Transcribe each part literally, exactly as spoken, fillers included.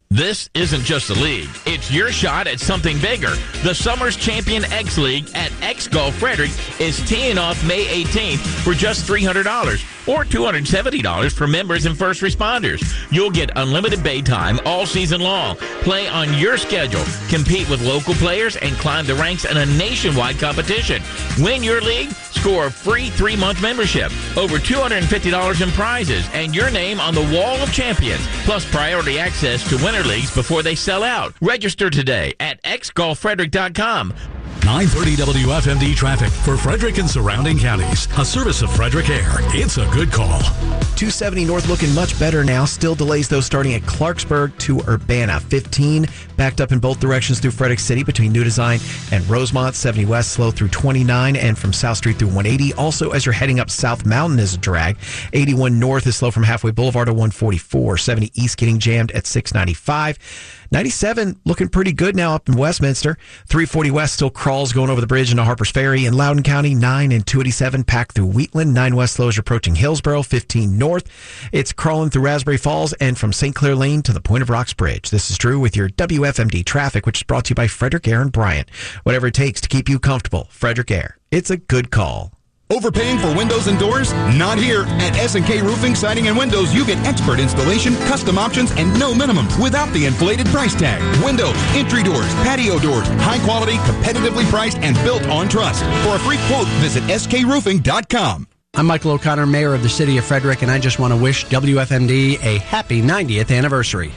This isn't just a league. It's your shot at something bigger. The Summer's Champion X League at X Golf Frederick is teeing off May eighteenth for just three hundred dollars or two hundred seventy dollars for members and first responders. You'll get unlimited bay time all season long. Play on your schedule, compete with local players, and climb the ranks in a nationwide competition. Win your league, score a free three-month membership, over two hundred fifty dollars in prizes, and your name on the Wall of Champions, plus priority access to winter leagues before they sell out. Register today at x golf frederick dot com. nine thirty W F M D traffic for Frederick and surrounding counties. A service of Frederick Air. It's a good call. two seventy north looking much better now. Still delays, though, starting at Clarksburg to Urbana. fifteen backed up in both directions through Frederick City between New Design and Rosemont. seventy west slow through twenty-nine and from South Street through one eighty. Also, as you're heading up South Mountain is a drag. eighty-one north is slow from Halfway Boulevard to one forty-four. seventy east getting jammed at six ninety-five. ninety-seven looking pretty good now up in Westminster. three forty west still crawls going over the bridge into Harpers Ferry. In Loudoun County, nine and two eighty-seven packed through Wheatland. nine west slow as you're approaching Hillsborough. fifteen north, it's crawling through Raspberry Falls and from Saint Clair Lane to the Point of Rocks Bridge. This is Drew with your W F M D traffic, which is brought to you by Frederick Air and Bryant. Whatever it takes to keep you comfortable, Frederick Air. It's a good call. Overpaying for windows and doors? Not here. At S and K Roofing, Siding, and Windows, you get expert installation, custom options, and no minimums without the inflated price tag. Windows, entry doors, patio doors, high quality, competitively priced, and built on trust. For a free quote, visit s k roofing dot com. I'm Michael O'Connor, Mayor of the City of Frederick, and I just want to wish W F M D a happy ninetieth anniversary.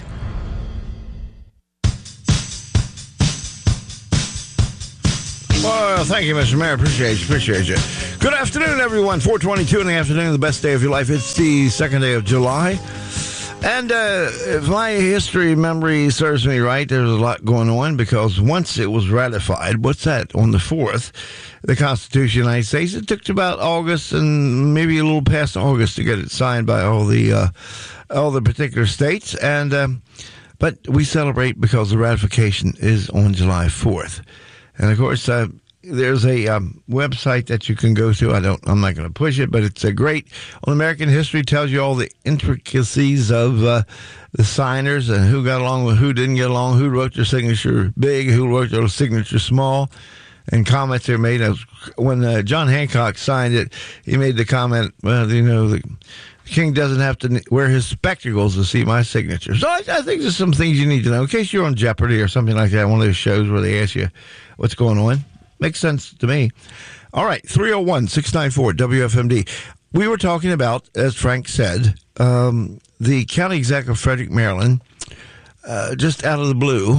Well, thank you, Mister Mayor. Appreciate you. Appreciate you. Good afternoon, everyone. four twenty-two in the afternoon, the best day of your life. It's the second day of July. And uh, if my history memory serves me right, there's a lot going on because once it was ratified, what's that, on the fourth, the Constitution of the United States, it took about August and maybe a little past August to get it signed by all the uh, all the particular states. And um, but we celebrate because the ratification is on July fourth. And, of course, uh, there's a um, website that you can go to. I don't, I'm not going to push it, but it's a great, on American history, tells you all the intricacies of uh, the signers and who got along with who didn't get along, who wrote their signature big, who wrote their signature small, and comments they made. When uh, John Hancock signed it, he made the comment, well, you know, the king doesn't have to wear his spectacles to see my signature. So I, I think there's some things you need to know in case you're on Jeopardy or something like that, one of those shows where they ask you what's going on. Makes sense to me. All right, three oh one, six nine four, W F M D. We were talking about, as Frank said, um, the county exec of Frederick, Maryland, uh, just out of the blue,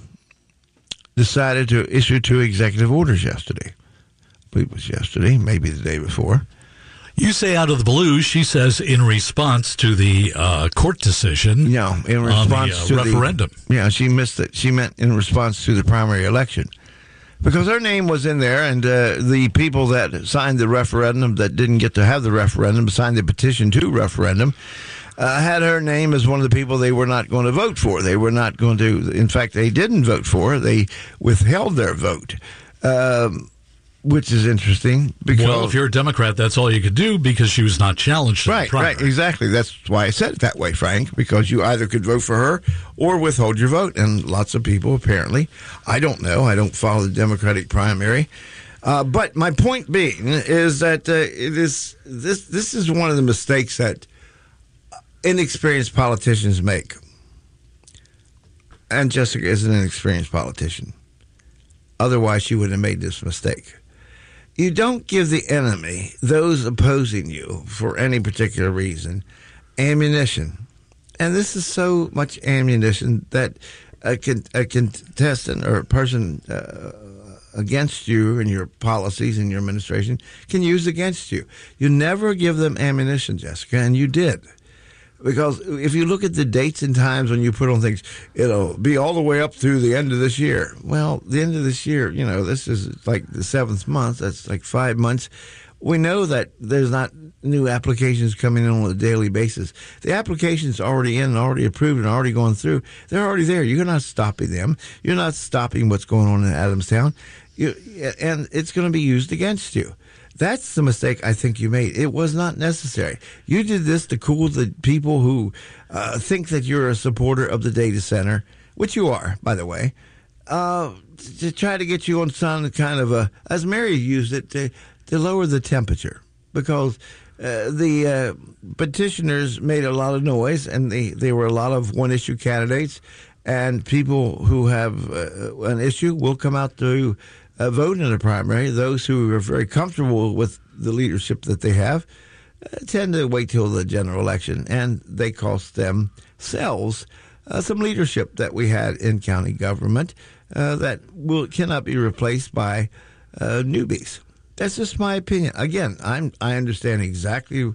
decided to issue two executive orders yesterday. I believe it was yesterday, maybe the day before. You say out of the blue. She says in response to the uh, court decision. Yeah, in response on to the uh, referendum. The, yeah, she missed it. She meant in response to the primary election. Because her name was in there, and uh, the people that signed the referendum that didn't get to have the referendum, signed the petition to referendum, uh, had her name as one of the people they were not going to vote for. They were not going to, in fact, they didn't vote for her. They withheld their vote, um, which is interesting. Because, well, if you're a Democrat, that's all you could do because she was not challenged. Right, right, exactly. That's why I said it that way, Frank, because you either could vote for her or withhold your vote. And lots of people, apparently, I don't know, I don't follow the Democratic primary. Uh, but my point being is that uh, it is, this, this is one of the mistakes that inexperienced politicians make. And Jessica is an inexperienced politician. Otherwise, she wouldn't have made this mistake. You don't give the enemy, those opposing you for any particular reason, ammunition. And this is so much ammunition that a, con- a contestant or a person uh, against you and your policies and your administration can use against you. You never give them ammunition, Jessica, and you did. Because if you look at the dates and times when you put on things, it'll be all the way up through the end of this year. Well, the end of this year, you know, this is like the seventh month. That's like five months. We know that there's not new applications coming in on a daily basis. The application's already in and already approved and already going through. They're already there. You're not stopping them. You're not stopping what's going on in Adamstown. You, and it's going to be used against you. That's the mistake I think you made. It was not necessary. You did this to cool the people who uh, think that you're a supporter of the data center, which you are, by the way, uh, to try to get you on some kind of a, as Mary used it, to, to lower the temperature. Because uh, the uh, petitioners made a lot of noise, and they, they were a lot of one-issue candidates, and people who have uh, an issue will come out to Uh, vote in the primary. Those who are very comfortable with the leadership that they have uh, tend to wait till the general election, and they cost themselves uh, some leadership that we had in county government uh, that will cannot be replaced by uh, newbies. That's just my opinion. Again, I'm I understand exactly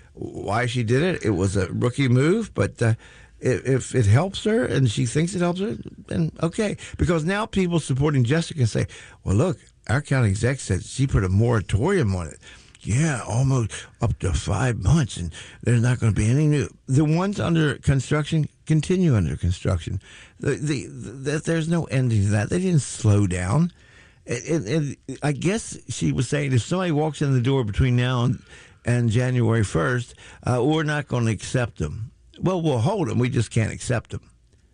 why she did it. It was a rookie move, but uh, if it helps her and she thinks it helps her, then okay. Because now people supporting Jessica can say, well, look, our county exec said she put a moratorium on it. Yeah, almost up to five months, and there's not going to be any new. The ones under construction continue under construction. The, the, the, there's no ending to that. They didn't slow down. And, and I guess she was saying if somebody walks in the door between now and, and January first, uh, we're not going to accept them. Well, we'll hold them. We just can't accept them.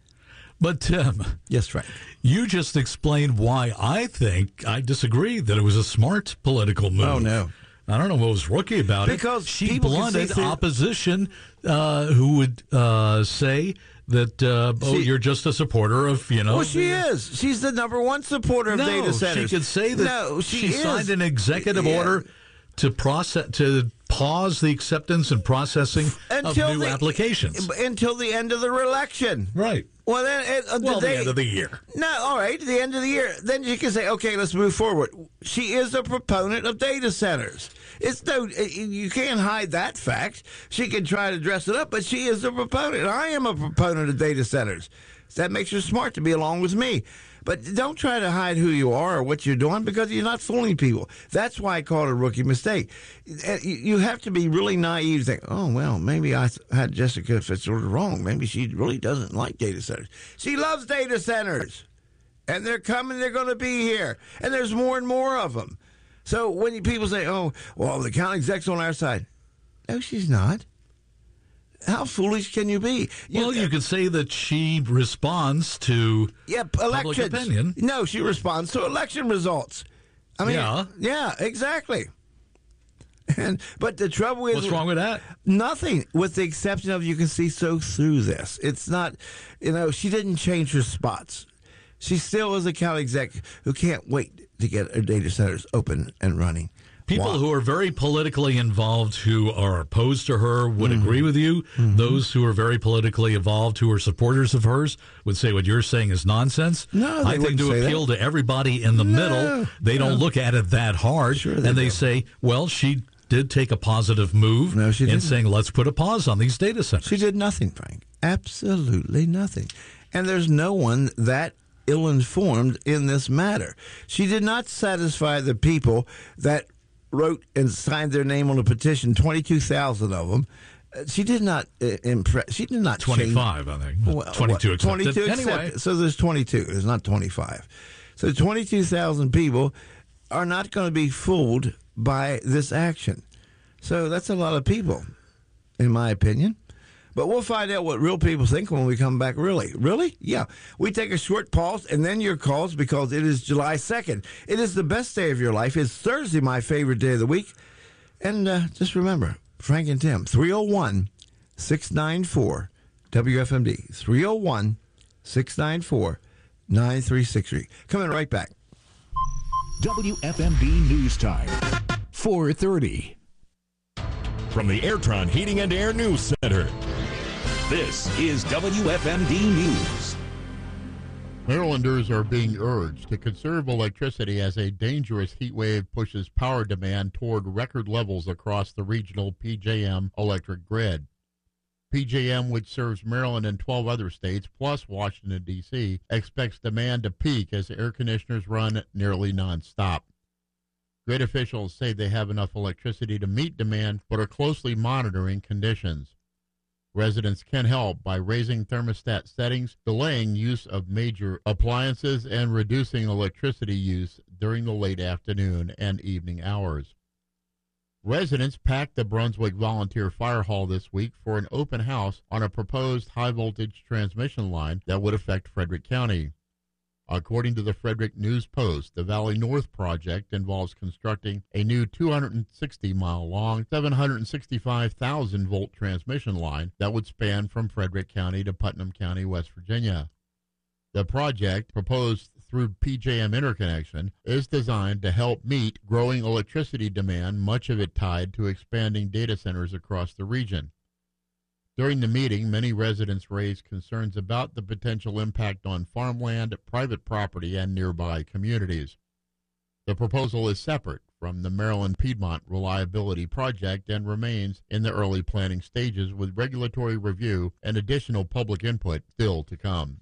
But, Tim. Yes, right. You just explained why I think I disagree that it was a smart political move. Oh, no. I don't know what was rookie about because it. Because she through... blunted opposition uh, who would uh, say that, uh, oh, she, you're just a supporter of, you know. Well, she the, is. She's the number one supporter of no, data centers. She could say that no, she, she is. signed an executive yeah. order to process to pause the acceptance and processing until of new the, applications. Until the end of the election. Right. Well, then, uh, well, the, the end of the year. No, all right, the end of the year. Then you can say, okay, let's move forward. She is a proponent of data centers. It's no, you can't hide that fact. She can try to dress it up, but she is a proponent. I am a proponent of data centers. That makes her smart to be along with me. But don't try to hide who you are or what you're doing because you're not fooling people. That's why I call it a rookie mistake. You have to be really naive to think, oh, well, maybe I had Jessica Fitzgerald wrong. Maybe she really doesn't like data centers. She loves data centers. And they're coming, they're going to be here. And there's more and more of them. So when you, people say, oh, well, the county exec's on our side. No, she's not. How foolish can you be? You, well, you could say that she responds to yeah, public opinion. No, she responds to election results. I mean, yeah, yeah, exactly. And but the trouble is, what's wrong with that? Nothing, with the exception of you can see so through this. It's not, you know, she didn't change her spots. She still is a county exec who can't wait to get her data centers open and running. People wow. who are very politically involved, who are opposed to her, would mm-hmm. agree with you. Mm-hmm. Those who are very politically involved, who are supporters of hers, would say what you're saying is nonsense. No, I think to appeal that. to everybody in the no, middle, they no. don't look at it that hard, sure they and they do. say, well, she did take a positive move no, she in didn't. saying, let's put a pause on these data centers. She did nothing, Frank. Absolutely nothing. And there's no one that ill-informed in this matter. She did not satisfy the people that wrote and signed their name on a petition, twenty-two thousand of them. Uh, she did not uh, impress. She did not twenty-five, change. I think. Well, twenty-two accepted. twenty-two accepted. Anyway. So there's twenty-two. There's not twenty-five. So twenty-two thousand people are not going to be fooled by this action. So that's a lot of people, in my opinion. But we'll find out what real people think when we come back, really. Really? Yeah. We take a short pause, and then your calls, because it is July second. It is the best day of your life. It's Thursday, my favorite day of the week. And uh, just remember, Frank and Tim, three oh one, six nine four, W F M D. three oh one, six nine four, nine three six three. Coming right back. W F M D News Time, four thirty. From the Airtron Heating and Air News Center, this is W F M D News. Marylanders are being urged to conserve electricity as a dangerous heat wave pushes power demand toward record levels across the regional P J M electric grid. P J M, which serves Maryland and twelve other states, plus Washington, D C, expects demand to peak as air conditioners run nearly nonstop. Grid officials say they have enough electricity to meet demand, but are closely monitoring conditions. Residents can help by raising thermostat settings, delaying use of major appliances, and reducing electricity use during the late afternoon and evening hours. Residents packed the Brunswick Volunteer Fire Hall this week for an open house on a proposed high-voltage transmission line that would affect Frederick County. According to the Frederick News Post, the Valley North project involves constructing a new two hundred sixty mile long, seven hundred sixty-five thousand volt transmission line that would span from Frederick County to Putnam County, West Virginia. The project, proposed through P J M Interconnection, is designed to help meet growing electricity demand, much of it tied to expanding data centers across the region. During the meeting, many residents raised concerns about the potential impact on farmland, private property, and nearby communities. The proposal is separate from the Maryland Piedmont Reliability Project and remains in the early planning stages, with regulatory review and additional public input still to come.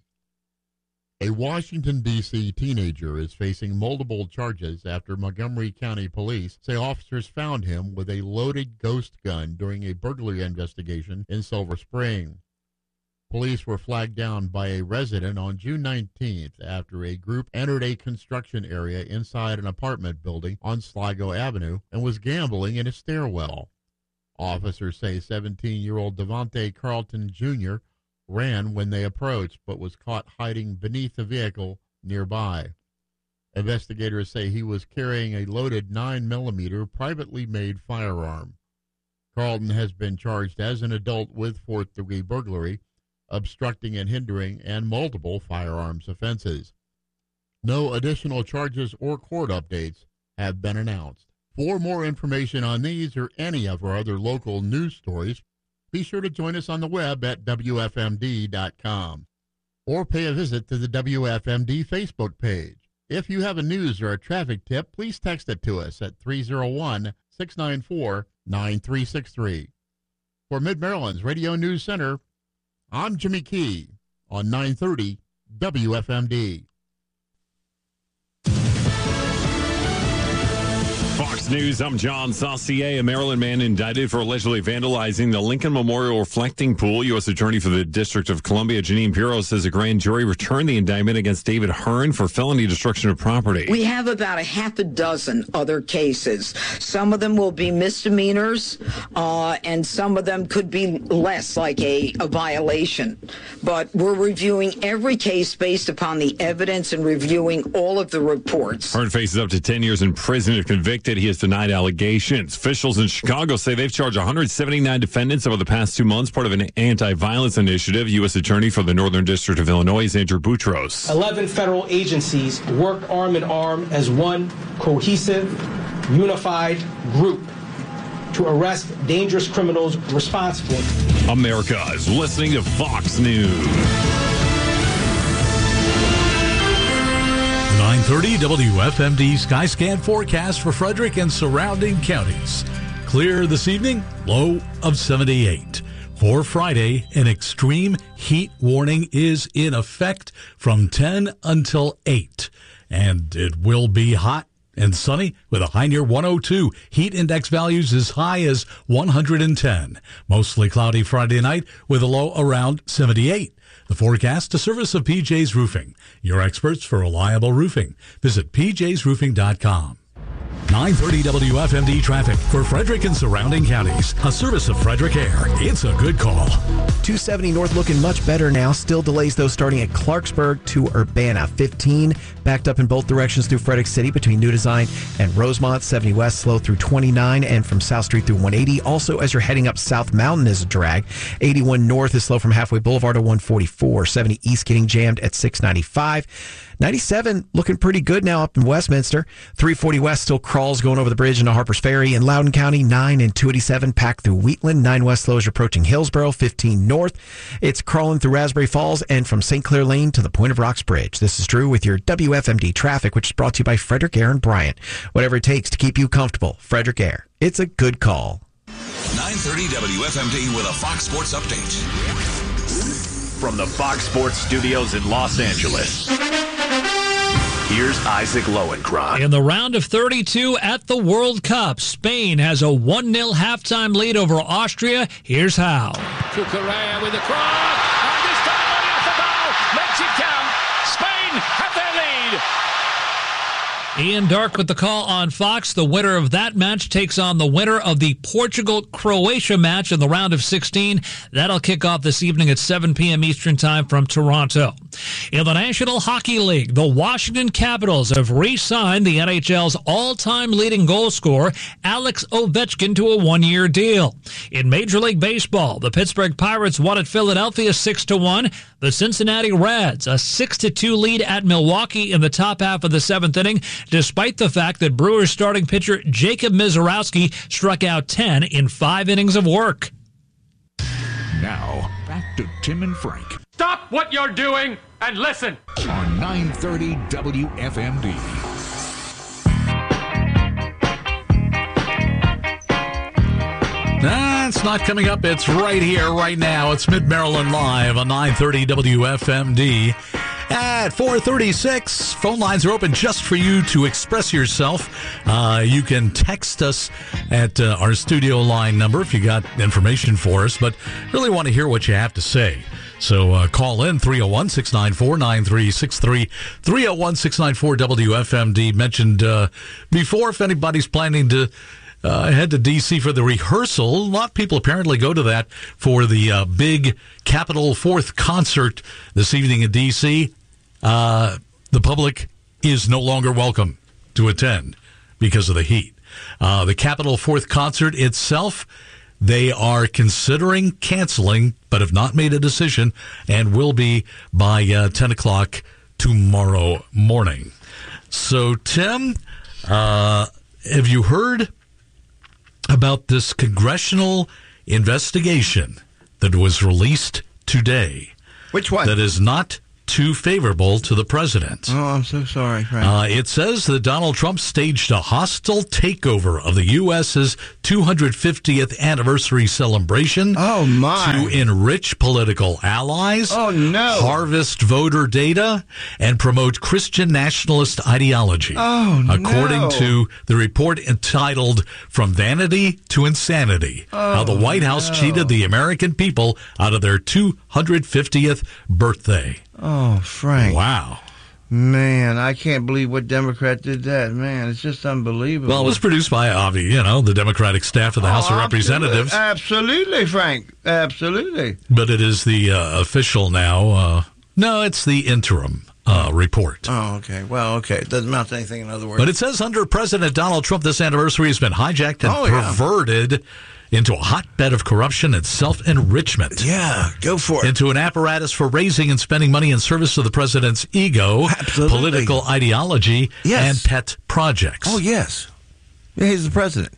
A Washington, D C teenager is facing multiple charges after Montgomery County Police say officers found him with a loaded ghost gun during a burglary investigation in Silver Spring. Police were flagged down by a resident on June nineteenth after a group entered a construction area inside an apartment building on Sligo Avenue and was gambling in a stairwell. Officers say seventeen-year-old Devontae Carlton Junior ran when they approached, but was caught hiding beneath a vehicle nearby. Investigators say he was carrying a loaded nine millimeter privately made firearm. Carlton has been charged as an adult with fourth-degree burglary, obstructing and hindering, and multiple firearms offenses. No additional charges or court updates have been announced. For more information on these or any of our other local news stories, be sure to join us on the web at W F M D dot com or pay a visit to the W F M D Facebook page. If you have a news or a traffic tip, please text it to us at three oh one, six nine four, nine three six three. For Mid-Maryland's Radio News Center, I'm Jimmy Key on nine thirty W F M D. Fox News, I'm John Saucier. A Maryland man indicted for allegedly vandalizing the Lincoln Memorial Reflecting Pool. U S Attorney for the District of Columbia, Janine Pirro, says a grand jury returned the indictment against David Hearn for felony destruction of property. We have about a half a dozen other cases. Some of them will be misdemeanors, uh, and some of them could be less, like a, a violation. But we're reviewing every case based upon the evidence and reviewing all of the reports. Hearn faces up to ten years in prison if convicted. He has denied allegations. Officials in Chicago say they've charged one hundred seventy-nine defendants over the past two months, part of an anti-violence initiative. U S Attorney for the Northern District of Illinois is Andrew Boutros. Eleven federal agencies work arm in arm as one cohesive, unified group to arrest dangerous criminals responsible. America is listening to Fox News. nine thirty W F M D Skyscan forecast for Frederick and surrounding counties. Clear this evening, low of seventy-eight. For Friday, an extreme heat warning is in effect from ten until eight. And it will be hot and sunny with a high near one oh two. Heat index values as high as one hundred ten. Mostly cloudy Friday night with a low around seventy-eight. The forecast, a service of P J's Roofing, your experts for reliable roofing. Visit P Js roofing dot com. nine thirty W F M D traffic for Frederick and surrounding counties. A service of Frederick Air. It's a good call. two seventy north looking much better now. Still delays, though, starting at Clarksburg to Urbana. fifteen backed up in both directions through Frederick City between New Design and Rosemont. seventy west slow through twenty-nine and from South Street through one eighty. Also, as you're heading up South Mountain is a drag. eighty-one north is slow from Halfway Boulevard to one forty-four. seventy east getting jammed at six ninety-five. ninety-seven looking pretty good now up in Westminster. three forty west still crawls going over the bridge into Harpers Ferry. In Loudoun County, nine and two eighty-seven packed through Wheatland. nine west slow as you're approaching Hillsborough. fifteen north, it's crawling through Raspberry Falls and from Saint Clair Lane to the Point of Rocks Bridge. This is Drew with your W F M D traffic, which is brought to you by Frederick Air and Bryant. Whatever it takes to keep you comfortable, Frederick Air. It's a good call. nine thirty W F M D with a Fox Sports update. From the Fox Sports studios in Los Angeles, here's Isaac Lowenkron. In the round of thirty-two at the World Cup, Spain has a one nil halftime lead over Austria. Here's how. To Correa with the cross, and this time Oyarzábal makes it count. Spain have their lead. Ian Dark with the call on Fox. The winner of that match takes on the winner of the Portugal-Croatia match in the round of sixteen. That'll kick off this evening at seven p.m. Eastern Time from Toronto. In the National Hockey League, the Washington Capitals have re-signed the N H L's all-time leading goal scorer, Alex Ovechkin, to a one-year deal. In Major League Baseball, the Pittsburgh Pirates won at Philadelphia six to one. The Cincinnati Reds, a six to two lead at Milwaukee in the top half of the seventh inning, despite the fact that Brewers starting pitcher Jacob Misiorowski struck out ten in five innings of work. Now, back to Tim and Frank Stop what you're doing and listen. on nine thirty W F M D. That's not coming up. It's right here, right now. It's Mid-Maryland Live on nine thirty W F M D. At four thirty-six, phone lines are open just for you to express yourself. Uh, you can text us at uh, our studio line number if you got information for us, but really want to hear what you have to say. So uh, call in three oh one, six nine four, nine three six three, three oh one, six nine four W F M D. Mentioned uh, before, if anybody's planning to uh, head to D C for the rehearsal, a lot of people apparently go to that for the uh, big Capitol Fourth concert this evening in D C. Uh, the public is no longer welcome to attend because of the heat. Uh, the Capitol Fourth concert itself, they are considering canceling, but have not made a decision, and will be by uh, ten o'clock tomorrow morning. So, Tim, uh, have you heard about this congressional investigation that was released today? Which one? That is not too favorable to the president. Oh, I'm so sorry, Frank. Uh, it says that Donald Trump staged a hostile takeover of the U S's two hundred fiftieth anniversary celebration. Oh, my. To enrich political allies. Oh, no. Harvest voter data and promote Christian nationalist ideology. Oh, according no. to the report entitled From Vanity to Insanity, Oh, how the White House no. cheated the American people out of their two hundred fiftieth birthday. Oh, Frank. Wow. Man, I can't believe what Democrat did that. Man, it's just unbelievable. Well, it was produced by, Avi, you know, the Democratic staff of the Oh, House of Representatives. Absolutely, Frank. Absolutely. But it is the uh, official now. Uh, no, it's the interim uh, report. Oh, okay. Well, okay. It doesn't amount to anything, in other words. But it says under President Donald Trump, this anniversary has been hijacked and Oh, yeah. perverted into a hotbed of corruption and self-enrichment. Yeah, go for it. Into an apparatus for raising and spending money in service of the president's ego, Absolutely. political ideology, Yes. and pet projects. Oh, yes. Yeah, he's the president.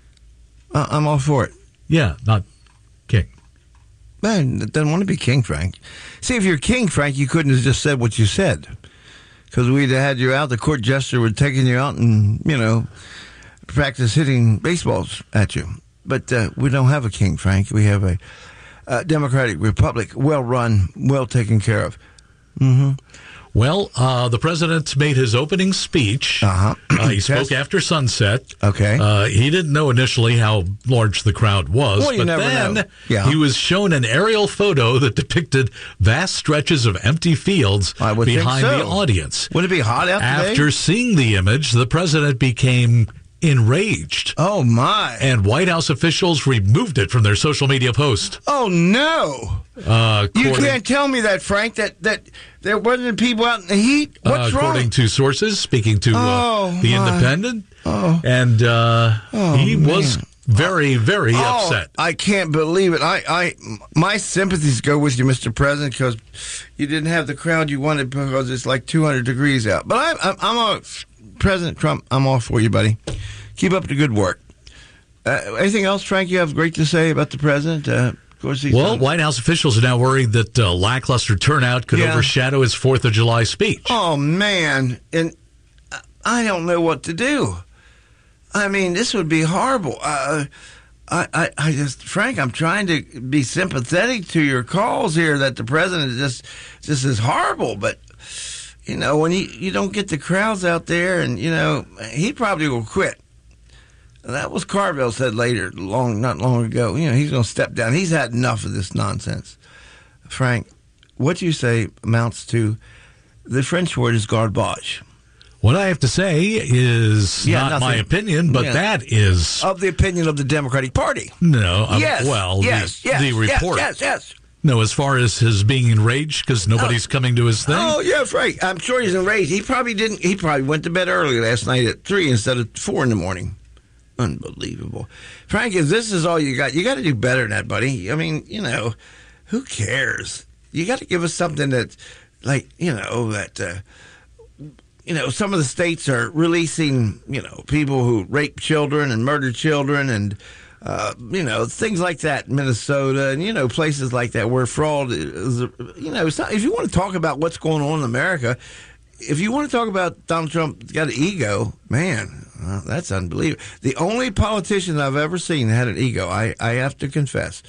Uh, I'm all for it. Yeah, not king. Man, it doesn't want to be king, Frank. See, if you're king, Frank, you couldn't have just said what you said. Because we'd have had you out, the court jester would have taken you out and, you know, practice hitting baseballs at you. But uh, we don't have a king, Frank. We have a uh, democratic republic, well run, well taken care of. Mm-hmm. Well, uh, the president made his opening speech. Uh-huh. Uh, he spoke after sunset. Okay. Uh, he didn't know initially how large the crowd was, Well, you but never then know. Yeah. he was shown an aerial photo that depicted vast stretches of empty fields I would think behind so. the audience. Would it be hot out today? After seeing the image, the president became enraged. Oh, my. And White House officials removed it from their social media post. Oh, no. Uh, You according- can't tell me that, Frank, that, that there wasn't people out in the heat. What's uh, according wrong? to sources speaking to uh, Oh, the my. Independent, Oh. and uh, Oh, he was man. very, very Oh, upset. I can't believe it. I, I, my sympathies go with you, Mister President, because you didn't have the crowd you wanted because it's like two hundred degrees out. But I, I'm, I'm all, President Trump, I'm all for you, buddy. Keep up the good work. Uh, anything else, Frank, you have great to say about the president? Uh, of course, he's Well, done- White House officials are now worried that uh, lackluster turnout could Yeah. overshadow his fourth of July speech. Oh, man. And I don't know what to do. I mean, this would be horrible. Uh, I, I, I just, Frank, I'm trying to be sympathetic to your calls here that the president is just, this is horrible. But, you know, when you, you don't get the crowds out there and, you know, he probably will quit. That was Carville said later, long not long ago. You know, he's going to step down. He's had enough of this nonsense. Frank, what you say amounts to, the French word is garbage. What I have to say is Yeah, not nothing. my opinion, but Yeah. that is Of the opinion of the Democratic Party. no. um, Yes. well, yes, the, yes, the yes, report. Yes, yes. No, as far as his being enraged because nobody's coming to his thing. Oh, yeah, that's right. I'm sure he's enraged. He probably didn't. He probably went to bed early last night at three instead of four in the morning. Unbelievable, Frank. If this is all you got, you got to do better than that, buddy. I mean, you know, who cares? You got to give us something that, like, you know, that. Uh, You know, some of the states are releasing, you know, people who rape children and murder children and, uh, you know, things like that, Minnesota and, you know, places like that where fraud is, you know, it's not, if you want to talk about what's going on in America, if you want to talk about Donald Trump got an ego, man, well, that's unbelievable. The only politician I've ever seen that had an ego, I, I have to confess.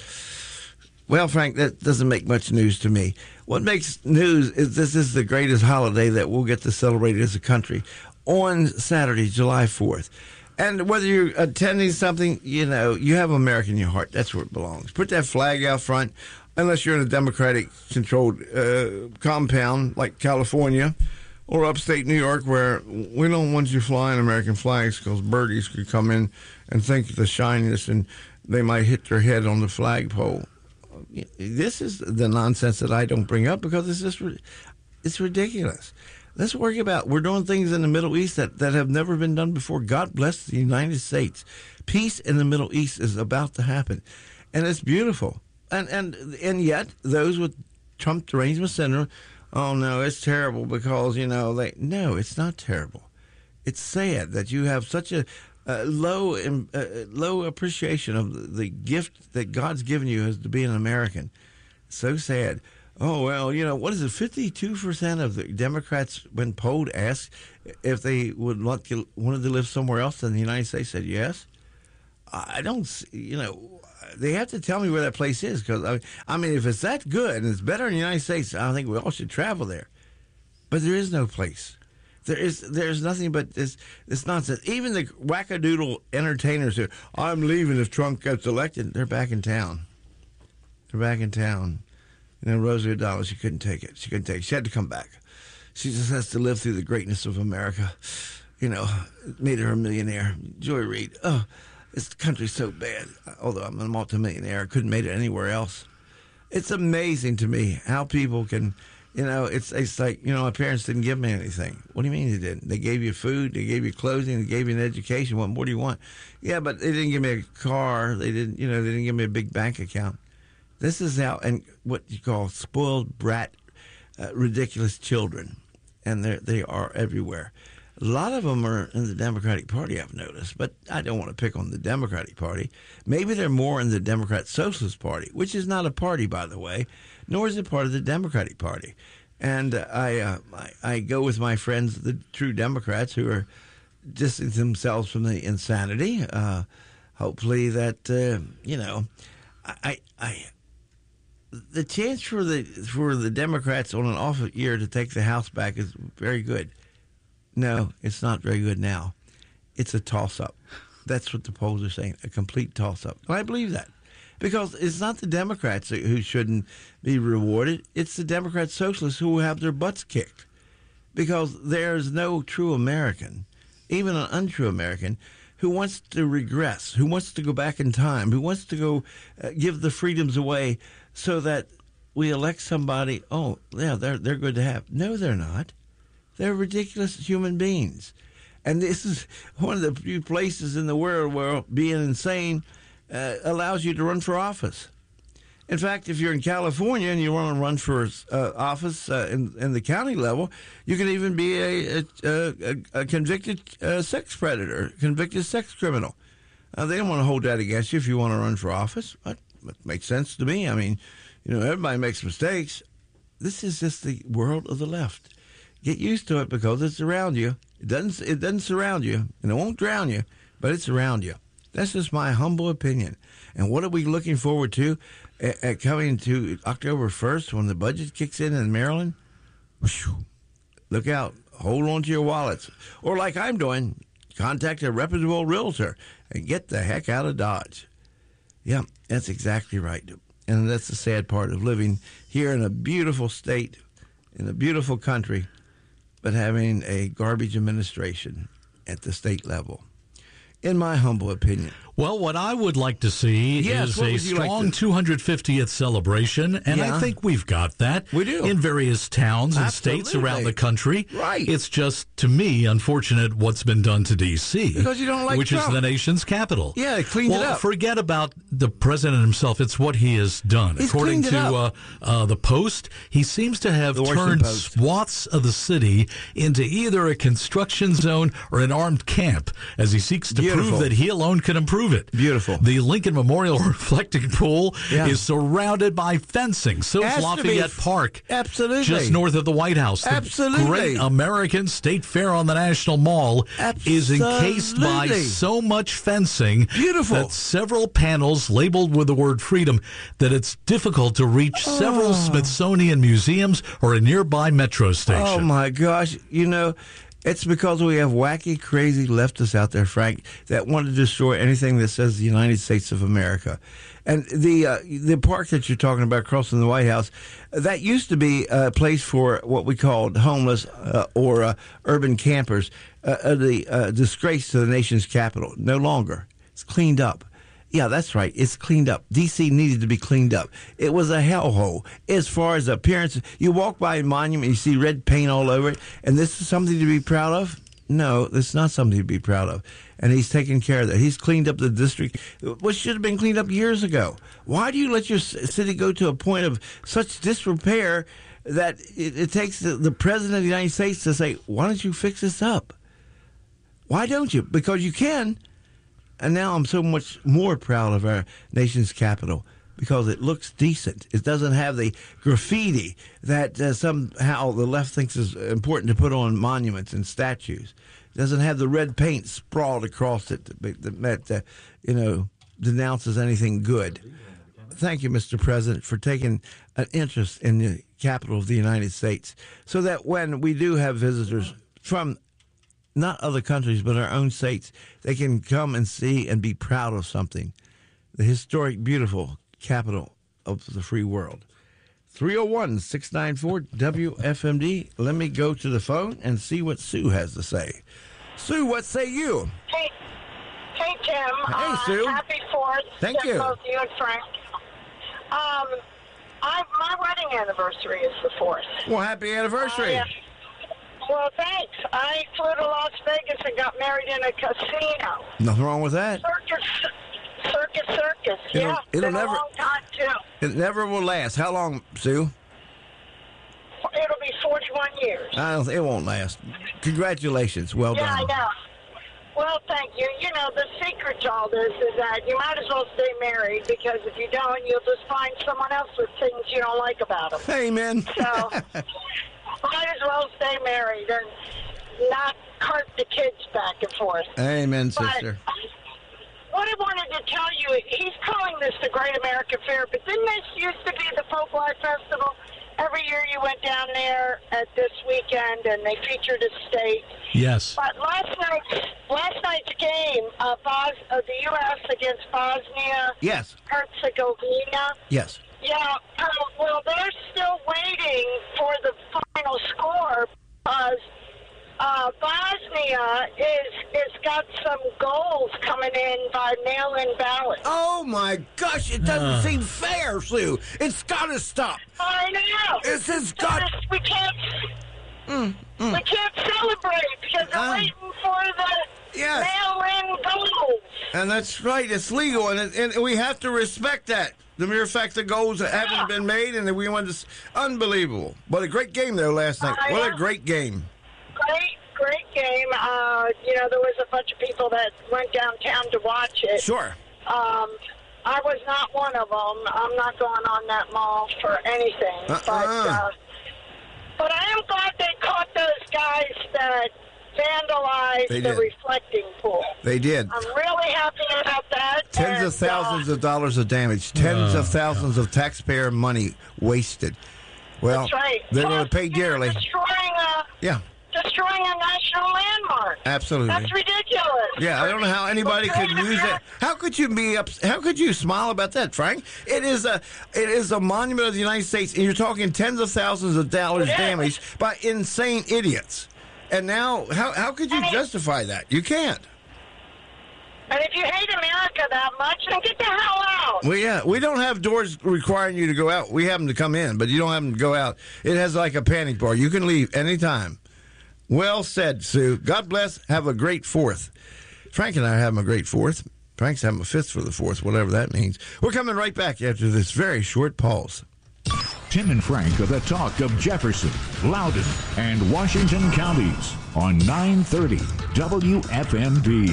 Well, Frank, that doesn't make much news to me. What makes news is this is the greatest holiday that we'll get to celebrate as a country on Saturday, July fourth. And whether you're attending something, you know, you have America in your heart. That's where it belongs. Put that flag out front, unless you're in a Democratic-controlled uh, compound like California or upstate New York, where we don't want you flying American flags because birdies could come in and think the shininess and they might hit their head on the flagpole. This is the nonsense that I don't bring up because it's just it's ridiculous. Let's worry about we're doing things in the Middle East that, that have never been done before. God bless the United States. Peace in the Middle East is about to happen, and it's beautiful. And and and yet those with Trump derangement syndrome, oh no, it's terrible because you know they no, it's not terrible. It's sad that you have such a Uh, low uh, low appreciation of the, the gift that God's given you as to be an American. So sad. Oh, well, you know, what is it? fifty-two percent of the Democrats, when polled, asked if they would want to, wanted to live somewhere else than the United States, said yes. I don't, you know, they have to tell me where that place is because, I, I mean, if it's that good and it's better in the United States, I think we all should travel there. But there is no place. There is, there's nothing but this, this nonsense. Even the wackadoodle entertainers who, I'm leaving if Trump gets elected, they're back in town. They're back in town. You know, Rosie O'Donnell, she couldn't take it. She couldn't take it. She had to come back. She just has to live through the greatness of America. You know, it made her a millionaire. Joy Reid, oh, this country's so bad. Although I'm a multimillionaire, I couldn't have made it anywhere else. It's amazing to me how people can... You know, it's it's like, you know, my parents didn't give me anything. What do you mean they didn't? They gave you food, they gave you clothing, they gave you an education. What more do you want? Yeah, but they didn't give me a car. They didn't, you know, they didn't give me a big bank account. This is how, and what you call spoiled brat, uh, ridiculous children. And they they are everywhere. A lot of them are in the Democratic Party, I've noticed, but I don't want to pick on the Democratic Party. Maybe they're more in the Democrat Socialist Party, which is not a party, by the way, nor is it part of the Democratic Party. And uh, I, uh, I I go with my friends, the true Democrats, who are distancing themselves from the insanity. Uh, hopefully that, uh, you know, I, I the chance for the for the Democrats on an off year to take the House back is very good. No, it's not very good now. It's a toss-up. That's what the polls are saying, a complete toss-up. And I believe that. Because it's not the Democrats who shouldn't be rewarded. It's the Democrat socialists who will have their butts kicked. Because there's no true American, even an untrue American, who wants to regress, who wants to go back in time, who wants to go uh, give the freedoms away so that we elect somebody, oh, yeah, they're, they're good to have. No, they're not. They're ridiculous human beings. And this is one of the few places in the world where being insane uh, allows you to run for office. In fact, if you're in California and you want to run for uh, office uh, in, in the county level, you can even be a, a, a, a convicted uh, sex predator, convicted sex criminal. Uh, they don't want to hold that against you if you want to run for office. That, that makes sense to me. I mean, you know, everybody makes mistakes. This is just the world of the left. Get used to it because it's around you. It doesn't it doesn't surround you, and it won't drown you, but it's around you. That's just my humble opinion. And what are we looking forward to at, at coming to October first when the budget kicks in in Maryland? Whew, look out. Hold on to your wallets. Or like I'm doing, contact a reputable realtor and get the heck out of Dodge. Yeah, that's exactly right. And that's the sad part of living here in a beautiful state, in a beautiful country, but having a garbage administration at the state level, in my humble opinion. Well, what I would like to see yes, is a strong like to... two hundred fiftieth celebration, and yeah. I think we've got that. We do. In various towns and Absolutely. states around the country. Right. It's just, to me, unfortunate what's been done to D C Because you don't like which Trump. is the nation's capital. Yeah, they cleaned well, it up. Forget about the president himself. It's what he has done. He's According cleaned it to uh, up. uh, the Post, he seems to have The Washington turned Post. swaths of the city into either a construction zone or an armed camp as he seeks to Beautiful. prove that he alone can improve it. Beautiful. The Lincoln Memorial Reflecting Pool Yeah. is surrounded by fencing. So Has is to Lafayette be. Park. Absolutely. Just north of the White House. The Absolutely. great American State Fair on the National Mall is encased by Absolutely. so much fencing. Beautiful. That several panels labeled with the word freedom that it's difficult to reach several Smithsonian museums or a nearby metro station. Oh, my gosh. You know, it's because we have wacky, crazy leftists out there, Frank, that want to destroy anything that says the United States of America. And the uh, the park that you're talking about across from the White House, that used to be a place for what we called homeless uh, or uh, urban campers, uh, uh, the uh, disgrace to the nation's capital. No longer. It's cleaned up. Yeah, that's right. It's cleaned up. D C needed to be cleaned up. It was a hellhole as far as appearance. You walk by a monument, you see red paint all over it, and this is something to be proud of? No, this is not something to be proud of. And he's taken care of that. He's cleaned up the district, which should have been cleaned up years ago. Why do you let your city go to a point of such disrepair that it, it takes the, the president of the United States to say, why don't you fix this up? Why don't you? Because you can. And now I'm so much more proud of our nation's capital because it looks decent. It doesn't have the graffiti that uh, somehow the left thinks is important to put on monuments and statues. It doesn't have the red paint sprawled across it that, that uh, you know, denounces anything good. Thank you, Mister President, for taking an interest in the capital of the United States so that when we do have visitors from not other countries, but our own states, they can come and see and be proud of something. The historic, beautiful capital of the free world. three oh one, six nine four, W F M D. Let me go to the phone and see what Sue has to say. Sue, what say you? Hey, hey Tim. Hey, uh, Sue. Happy Fourth. Thank to you. Both you and Frank. Um, I, my wedding anniversary is the fourth. Well, happy anniversary. Uh, Well, thanks. I flew to Las Vegas and got married in a casino. Nothing wrong with that. Circus, circus, circus. It'll- yeah, it'll been never- a long time too. It never will last. How long, Sue? It'll be forty-one years. I don't, it won't last. Congratulations. Well yeah, done. I know. Well, thank you. You know, the secret to all this is that you might as well stay married because if you don't, you'll just find someone else with things you don't like about them. Amen. So, might as well stay married and not cart the kids back and forth. Amen, But sister. what I wanted to tell you, he's calling this the Great American Fair, but didn't this used to be the Folklore Festival? Every year you went down there at this weekend and they featured a state. Yes. But last night's last night's game, uh, Bos, uh, the U S against Bosnia Yes. Herzegovina. Yes. Yeah, uh, well, they're still waiting for the final score because uh, Bosnia is is got some goals coming in by mail-in ballot. Oh my gosh! It doesn't Uh. seem fair, Sue. It's got to stop. I know. It's it's got. This- we can't. Mm, mm. We can't celebrate because they're Um, waiting for the Yes. mail-in goals. And that's right. It's legal, and, it, and we have to respect that. The mere fact the goals haven't been made, and that we want to. Unbelievable. What a great game though last night. I What a know. great game. Great, great game. Uh, you know, there was a bunch of people that went downtown to watch it. Sure. Um, I was not one of them. I'm not going on that mall for anything. Uh-uh. But, uh, but I am glad they caught those guys that vandalized They the did. reflecting pool. They did. I'm really happy about that. Tens and, of thousands of dollars of damage. Tens Oh, of thousands of taxpayer money wasted. Well, That's right. they're going to Plus, pay you're dearly. Destroying a, Yeah. destroying a national landmark. Absolutely. That's ridiculous. ridiculous. Yeah, I don't know how anybody could use it. How could you be up? How could you smile about that, Frank? It is a it is a monument of the United States, and you're talking tens of thousands of dollars damaged by insane idiots. And now, how how could you justify that? You can't. And if you hate America that much, then get the hell out. Well, yeah, we don't have doors requiring you to go out. We have them to come in, but you don't have them to go out. It has like a panic bar. You can leave anytime. Well said, Sue. God bless. Have a great fourth. Frank and I are having a great fourth. Frank's having a fifth for the fourth, whatever that means. We're coming right back after this very short pause. Tim and Frank are the talk of Jefferson, Loudoun, and Washington counties on nine thirty W F M D.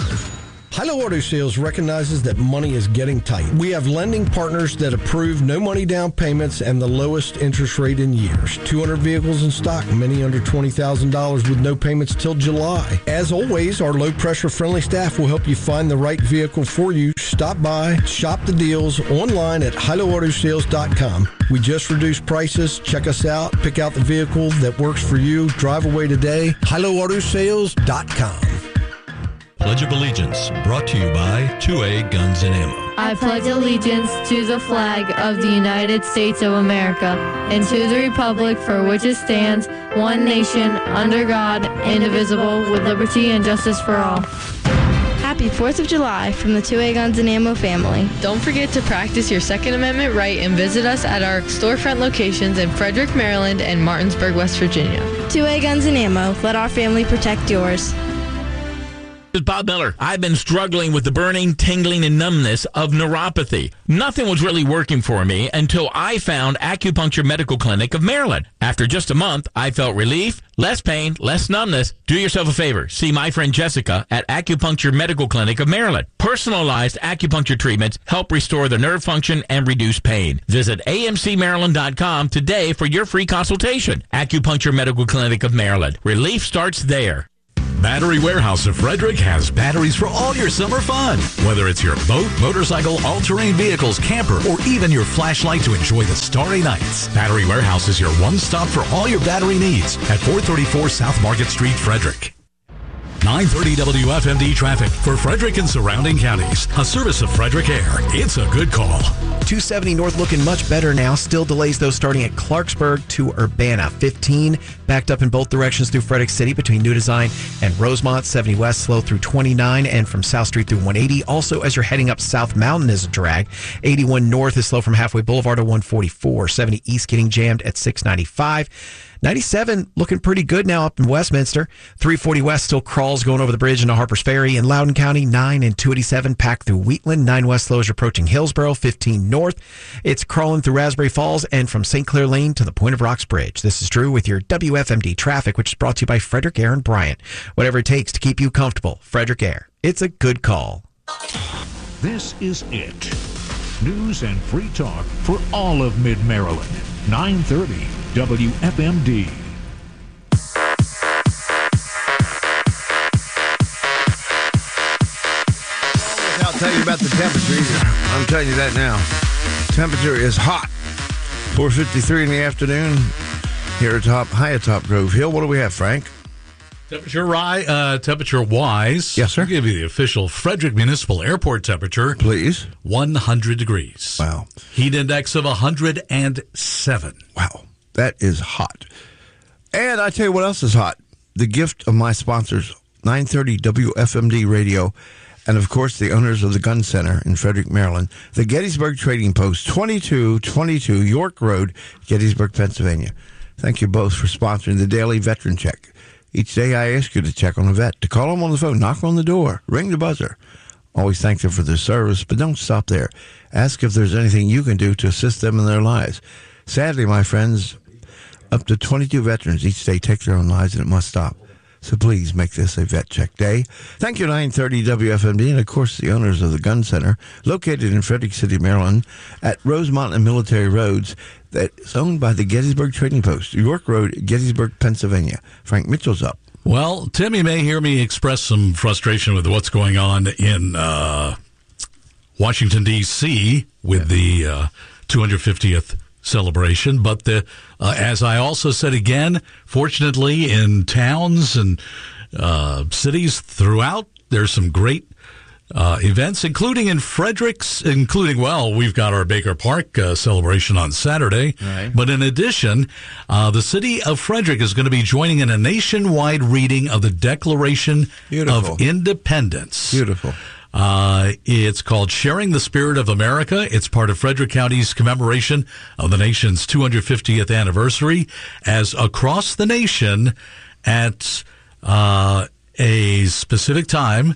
Hilo Auto Sales recognizes that money is getting tight. We have lending partners that approve no money down payments and the lowest interest rate in years. two hundred vehicles in stock, many under twenty thousand dollars with no payments till July. As always, our low-pressure friendly staff will help you find the right vehicle for you. Stop by, shop the deals online at hilo auto sales dot com. We just reduced prices. Check us out. Pick out the vehicle that works for you. Drive away today. hilo auto sales dot com. Pledge of Allegiance, brought to you by two A Guns and Ammo. I pledge allegiance to the flag of the United States of America and to the republic for which it stands, one nation, under God, indivisible, with liberty and justice for all. Happy fourth of July from the two A Guns and Ammo family. Don't forget to practice your Second Amendment right and visit us at our storefront locations in Frederick, Maryland and Martinsburg, West Virginia. two A Guns and Ammo. Let our family protect yours. This is Bob Miller. I've been struggling with the burning, tingling, and numbness of neuropathy. Nothing was really working for me until I found Acupuncture Medical Clinic of Maryland. After just a month, I felt relief, less pain, less numbness. Do yourself a favor. See my friend Jessica at Acupuncture Medical Clinic of Maryland. Personalized acupuncture treatments help restore the nerve function and reduce pain. Visit A M C Maryland dot com today for your free consultation. Acupuncture Medical Clinic of Maryland. Relief starts there. Battery Warehouse of Frederick has batteries for all your summer fun. Whether it's your boat, motorcycle, all-terrain vehicles, camper, or even your flashlight to enjoy the starry nights, Battery Warehouse is your one-stop for all your battery needs at four thirty-four South Market Street, Frederick. nine thirty W F M D traffic for Frederick and surrounding counties. A service of Frederick Air. It's a good call. two seventy north looking much better now. Still delays, though, starting at Clarksburg to Urbana. fifteen backed up in both directions through Frederick City between New Design and Rosemont. seventy west slow through twenty-nine and from South Street through one eighty. Also, as you're heading up South Mountain is a drag. eighty-one north is slow from Halfway Boulevard to one forty-four. seventy east getting jammed at six ninety-five. ninety-seven looking pretty good now up in Westminster. three forty west still crawls going over the bridge into Harpers Ferry. In Loudoun County, nine and two eighty-seven packed through Wheatland. nine west slow as you're approaching Hillsborough. fifteen north, it's crawling through Raspberry Falls and from Saint Clair Lane to the Point of Rocks Bridge. This is Drew with your W F M D traffic, which is brought to you by Frederick Air and Bryant. Whatever it takes to keep you comfortable, Frederick Air. It's a good call. This is it. News and free talk for all of Mid-Maryland. nine thirty W F M D. I'll tell you about the temperature either. I'm telling you that now. Temperature is hot. four fifty-three in the afternoon here at top, high at Top Grove Hill. What do we have, Frank? Temperature ri- uh, temperature wise. Yes, sir. I'll give you the official Frederick Municipal Airport temperature. Please. one hundred degrees. Wow. Heat index of one hundred seven. Wow. That is hot. And I tell you what else is hot. The gift of my sponsors, nine thirty W F M D Radio, and of course the owners of the Gun Center in Frederick, Maryland, the Gettysburg Trading Post, twenty-two twenty-two York Road, Gettysburg, Pennsylvania. Thank you both for sponsoring the daily veteran check. Each day I ask you to check on a vet, to call them on the phone, knock on the door, ring the buzzer. Always thank them for their service, but don't stop there. Ask if there's anything you can do to assist them in their lives. Sadly, my friends, up to twenty-two veterans each day take their own lives, and it must stop. So please make this a vet check day. Thank you, nine thirty W F M D, and of course the owners of the Gun Center, located in Frederick City, Maryland, at Rosemont and Military Roads, that's owned by the Gettysburg Trading Post, York Road, Gettysburg, Pennsylvania. Frank Mitchell's up. Well, Tim, you may hear me express some frustration with what's going on in uh, Washington, D C with the uh, two hundred fiftieth celebration. But the, uh, as I also said again, fortunately in towns and uh, cities throughout. There's some great Uh, events, including in Fredericks, including, well, we've got our Baker Park uh, celebration on Saturday. Right. But in addition, uh, the city of Frederick is going to be joining in a nationwide reading of the Declaration Beautiful. of Independence. Beautiful. Uh, it's called Sharing the Spirit of America. It's part of Frederick County's commemoration of the nation's two hundred fiftieth anniversary, as across the nation at uh, a specific time,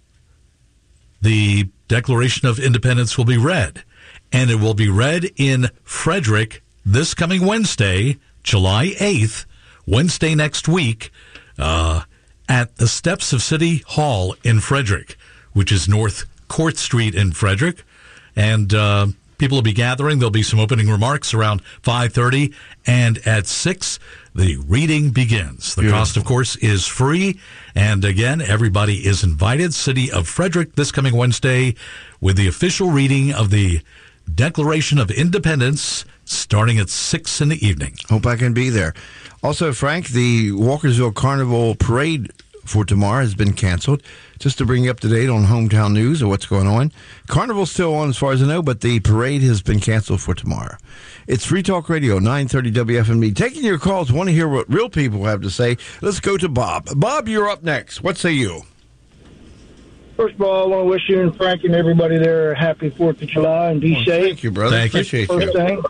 the Declaration of Independence will be read, and it will be read in Frederick this coming Wednesday, July eighth, Wednesday next week, uh, at the steps of City Hall in Frederick, which is North Court Street in Frederick. And uh, people will be gathering. There'll be some opening remarks around five thirty, and at six, the reading begins. The Beautiful. cost, of course, is free. And again, everybody is invited. City of Frederick this coming Wednesday with the official reading of the Declaration of Independence starting at six in the evening. Hope I can be there. Also, Frank, the Walkersville Carnival Parade for tomorrow has been canceled. Just to bring you up to date on hometown news or what's going on. Carnival's still on as far as I know, but the parade has been canceled for tomorrow. It's Free Talk Radio, nine thirty W F M D. Taking your calls, want to hear what real people have to say. Let's go to Bob. Bob, you're up next. What say you? First of all, I want to wish you and Frank and everybody there a happy fourth of July and be Well, safe. Thank you, brother. Thank you. Appreciate First you. thing.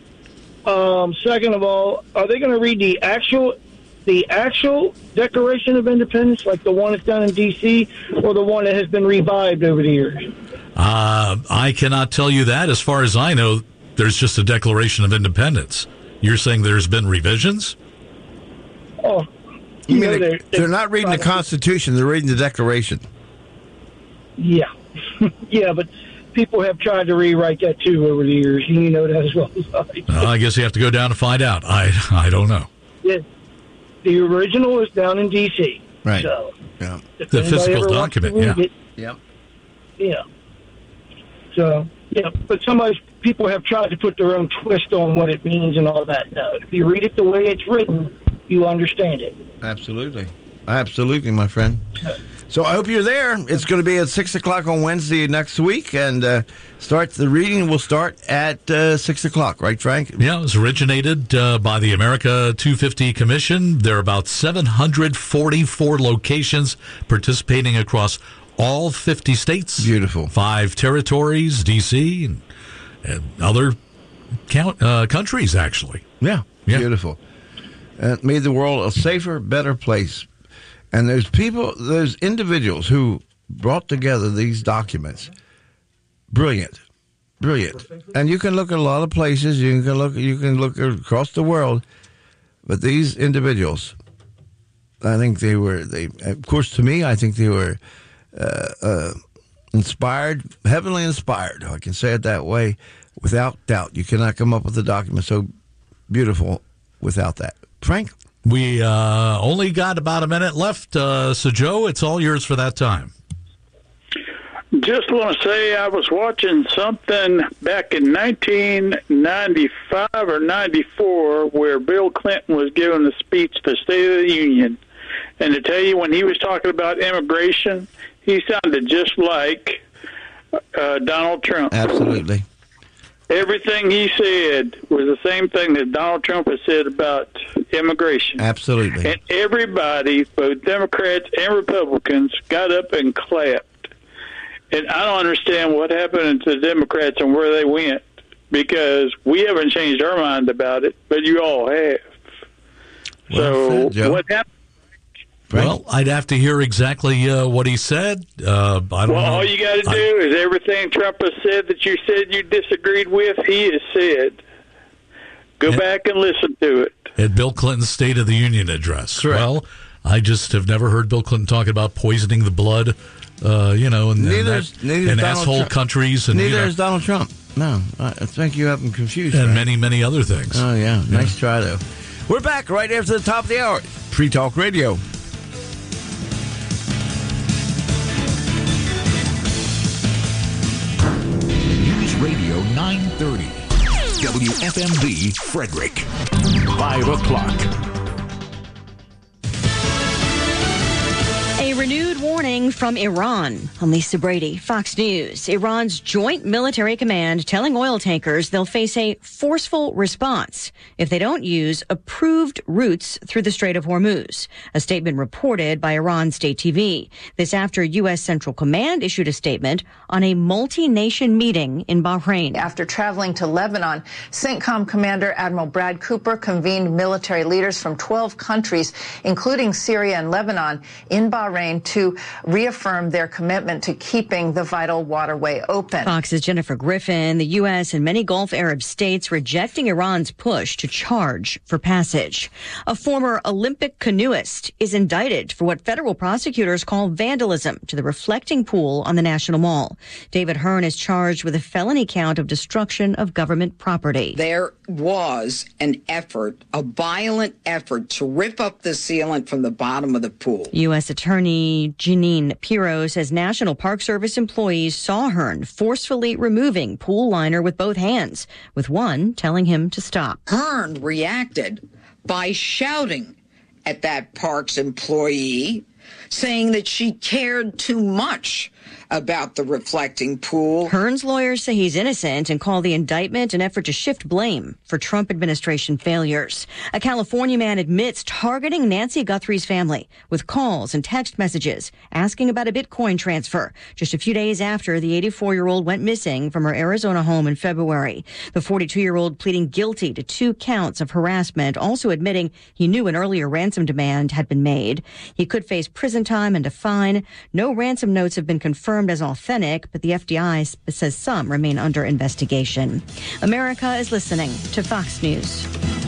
Um, second of all, are they going to read the actual the actual Declaration of Independence, like the one that's done in D C, or the one that has been revived over the years? Uh, I cannot tell you that. As far as I know, there's just a Declaration of Independence. You're saying there's been revisions? Oh, You you mean know, they, they're, they're not reading the Constitution, they're reading the Declaration. Yeah, yeah, but people have tried to rewrite that too over the years. You know that as well as I. Well, I guess you have to go down to find out. I I don't know. Yeah, the original is down in D C. Right. So, Yeah. if The anybody physical ever wants to document, read yeah. it, Yep. yeah. So, yeah, but somebody, people have tried to put their own twist on what it means and all that. No, if you read it the way it's written, you understand it. Absolutely. Absolutely, my friend. So I hope you're there. It's going to be at six o'clock on Wednesday next week, and uh, start the reading will start at uh, six o'clock, right, Frank? Yeah, it was originated uh, by the America two fifty Commission. There are about seven hundred forty-four locations participating across all fifty states. Beautiful. Five territories, D C, and, and other count, uh, countries, actually. Yeah, Yeah. beautiful. Uh, made the world a safer, better place. And there's people, there's individuals who brought together these documents. Brilliant, brilliant. And you can look at a lot of places. You can look, you can look across the world. But these individuals, I think they were. They, of course, to me, I think they were uh, uh, inspired, heavenly inspired. I can say it that way, without doubt. You cannot come up with a document so beautiful without that. Frank? We uh, only got about a minute left, uh, so Joe, it's all yours for that time. Just want to say I was watching something back in nineteen ninety-five or ninety-four where Bill Clinton was giving a speech to the State of the Union. And to tell you, when he was talking about immigration, he sounded just like uh, Donald Trump. Absolutely. Everything he said was the same thing that Donald Trump has said about immigration. Absolutely. And everybody, both Democrats and Republicans, got up and clapped. And I don't understand what happened to the Democrats and where they went, because we haven't changed our mind about it, but you all have. Well so said, Joe. what happened? Well, I'd have to hear exactly uh, what he said. Uh, I don't Well, know. all you got to I- do is everything Trump has said that you said you disagreed with, he has said. Go Yeah. back and listen to it. At Bill Clinton's State of the Union address. Well, I just have never heard Bill Clinton talking about poisoning the blood, uh, you know, and, Neither and, that, is- neither is and Donald asshole Trump. countries. And, Neither you know, is Donald Trump. No, I think you have them confused. and Frank. many, many other things. Oh, yeah. Nice try, though. We're back right after the top of the hour. Free Talk Radio. News Radio nine thirty. W F M D Frederick. five o'clock. Coming from Iran, I'm Lisa Brady, Fox News. Iran's Joint Military Command telling oil tankers they'll face a forceful response if they don't use approved routes through the Strait of Hormuz. A statement reported by Iran State T V. This after U S. Central Command issued a statement on a multi-nation meeting in Bahrain. After traveling to Lebanon, CENTCOM Commander Admiral Brad Cooper convened military leaders from twelve countries, including Syria and Lebanon, in Bahrain to reaffirm their commitment to keeping the vital waterway open. Fox's Jennifer Griffin, the U S and many Gulf Arab states rejecting Iran's push to charge for passage. A former Olympic canoeist is indicted for what federal prosecutors call vandalism to the reflecting pool on the National Mall. David Hearn is charged with a felony count of destruction of government property. There was an effort, a violent effort to rip up the sealant from the bottom of the pool. U S. Attorney Jeanine Pirro says National Park Service employees saw Hearn forcefully removing pool liner with both hands, with one telling him to stop. Hearn reacted by shouting at that park's employee, saying that she cared too much about the reflecting pool. Hearn's lawyers say he's innocent and call the indictment an effort to shift blame for Trump administration failures. A California man admits targeting Nancy Guthrie's family with calls and text messages asking about a Bitcoin transfer just a few days after the eighty-four-year-old went missing from her Arizona home in February. The forty-two-year-old pleading guilty to two counts of harassment, also admitting he knew an earlier ransom demand had been made. He could face prison time and a fine. No ransom notes have been confirmed as authentic, but the F B I says some remain under investigation. America is listening to Fox News.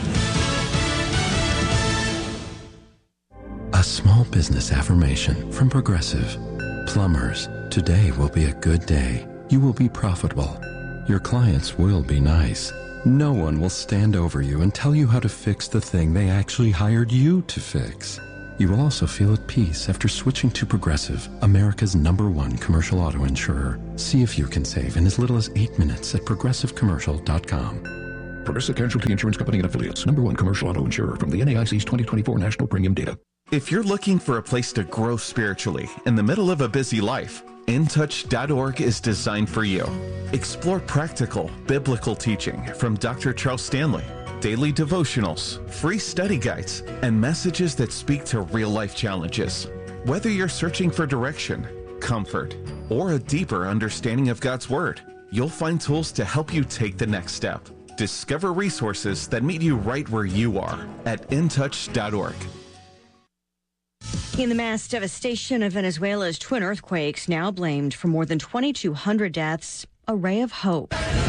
A small business affirmation from Progressive. Plumbers, today will be a good day. You will be profitable. Your clients will be nice. No one will stand over you and tell you how to fix the thing they actually hired you to fix. You will also feel at peace after switching to Progressive, America's number one commercial auto insurer. See if you can save in as little as eight minutes at progressive commercial dot com. Progressive Casualty Insurance Company and Affiliates, number one commercial auto insurer from the N A I C's twenty twenty-four National Premium Data. If you're looking for a place to grow spiritually in the middle of a busy life, in touch dot org is designed for you. Explore practical, biblical teaching from Doctor Charles Stanley, daily devotionals, free study guides, and messages that speak to real-life challenges. Whether you're searching for direction, comfort, or a deeper understanding of God's Word, you'll find tools to help you take the next step. Discover resources that meet you right where you are at in touch dot org. In the mass devastation of Venezuela's twin earthquakes, now blamed for more than twenty-two hundred deaths, a ray of hope.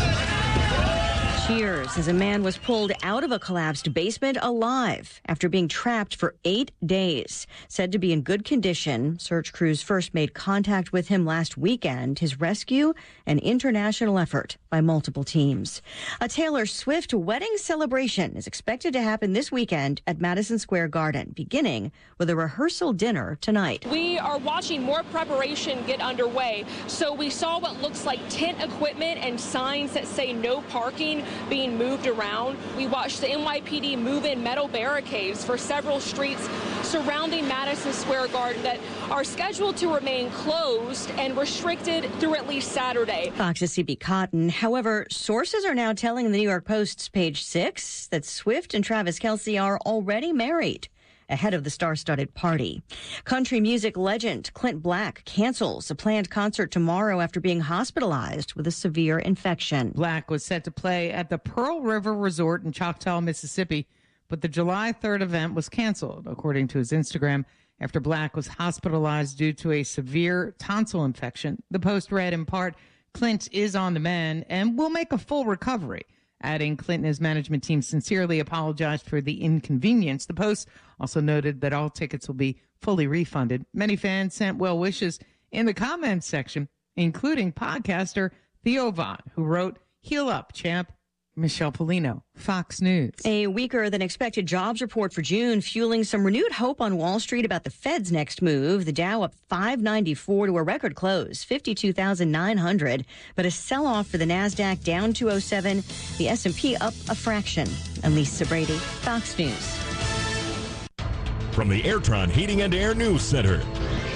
Cheers as a man was pulled out of a collapsed basement alive after being trapped for eight days. Said to be in good condition, search crews first made contact with him last weekend. His rescue, an international effort by multiple teams. A Taylor Swift wedding celebration is expected to happen this weekend at Madison Square Garden, beginning with a rehearsal dinner tonight. We are watching more preparation get underway. So we saw what looks like tent equipment and signs that say no parking being moved around. We watched the N Y P D move in metal barricades for several streets surrounding Madison Square Garden that are scheduled to remain closed and restricted through at least Saturday. Fox's C B Cotton. However, sources are now telling the New York Post's page six that Swift and Travis Kelce are already married ahead of the star-studded party. Country music legend Clint Black cancels a planned concert tomorrow after being hospitalized with a severe infection. Black was set to play at the Pearl River Resort in Choctaw, Mississippi, but the July third event was canceled, according to his Instagram, after Black was hospitalized due to a severe tonsil infection. The Post read in part, Clint is on the mend and will make a full recovery. Adding, Clint and his management team sincerely apologized for the inconvenience. The Post also noted that all tickets will be fully refunded. Many fans sent well wishes in the comments section, including podcaster Theo Vaughn, who wrote, "Heal up, champ." Michelle Polino, Fox News. A weaker than expected jobs report for June, fueling some renewed hope on Wall Street about the Fed's next move. The Dow up five ninety-four to a record close, fifty-two thousand nine hundred. But a sell-off for the NASDAQ down two oh seven. The S and P up a fraction. I'm Lisa Brady, Fox News. From the Airtron Heating and Air News Center.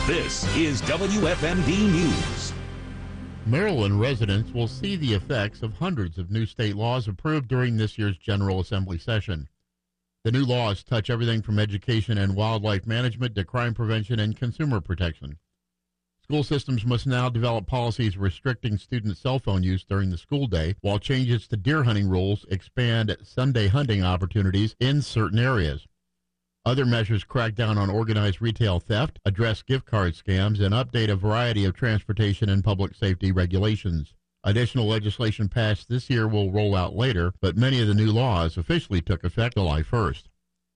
This is W F M D News. Maryland residents will see the effects of hundreds of new state laws approved during this year's General Assembly session. The new laws touch everything from education and wildlife management to crime prevention and consumer protection. School systems must now develop policies restricting student cell phone use during the school day, while changes to deer hunting rules expand Sunday hunting opportunities in certain areas. Other measures crack down on organized retail theft, address gift card scams, and update a variety of transportation and public safety regulations. Additional legislation passed this year will roll out later, but many of the new laws officially took effect July first.